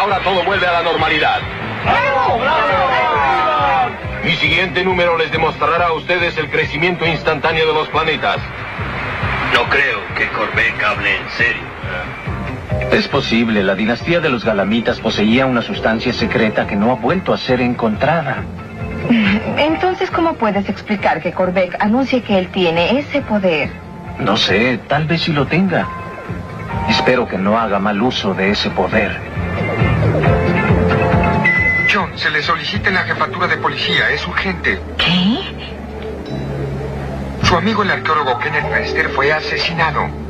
ahora todo vuelve a la normalidad. Mi siguiente número les demostrará a ustedes el crecimiento instantáneo de los planetas. No creo que Corbeck hable en serio. Es posible. La dinastía de los Galamitas poseía una sustancia secreta que no ha vuelto a ser encontrada. Entonces, ¿cómo puedes explicar que Corbeck anuncie que él tiene ese poder? No sé, tal vez sí lo tenga. Espero que no haga mal uso de ese poder. John, se le solicita en la jefatura de policía. Es urgente. ¿Qué? Su amigo el arqueólogo Kenneth Brewster fue asesinado.